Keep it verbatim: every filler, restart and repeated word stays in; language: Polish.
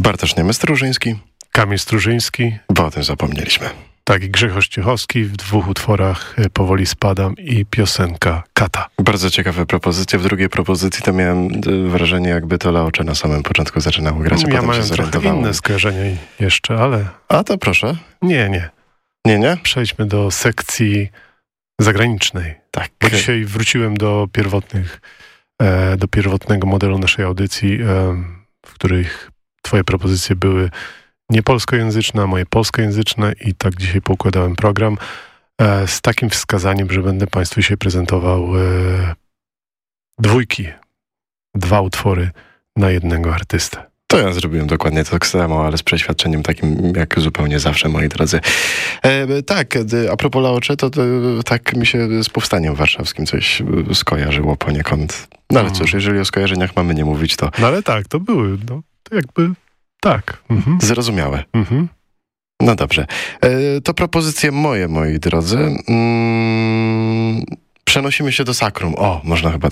Bartosz Niemy-Strużyński. Kamil Strużyński. Bo o tym zapomnieliśmy. Tak, i Grzegorz Ciechowski w dwóch utworach Powoli spadam i piosenka Kata. Bardzo ciekawe propozycje. W drugiej propozycji to miałem wrażenie, jakby to Laocze na samym początku zaczynało grać, a ja potem się mam zorientowało. inne skojarzenie jeszcze, ale... A to proszę. Nie, nie. Nie, nie? Przejdźmy do sekcji zagranicznej. Tak. Bo dzisiaj wróciłem do pierwotnych, e, do pierwotnego modelu naszej audycji, e, w których twoje propozycje były niepolskojęzyczne, a moje polskojęzyczne i tak dzisiaj poukładałem program e, z takim wskazaniem, że będę Państwu dzisiaj prezentował e, dwójki, dwa utwory na jednego artystę. To ja zrobiłem dokładnie to samo, ale z przeświadczeniem takim jak zupełnie zawsze, moi drodzy. E, tak, a propos Laocze, to, to tak mi się z Powstaniem Warszawskim coś skojarzyło poniekąd. No ale cóż, jeżeli o skojarzeniach mamy nie mówić, to... No ale tak, to były, no to jakby tak. Mhm. Zrozumiałe. Mhm. No dobrze. E, to propozycje moje, moi drodzy. Mm, przenosimy się do Sakrum. O, można chyba tak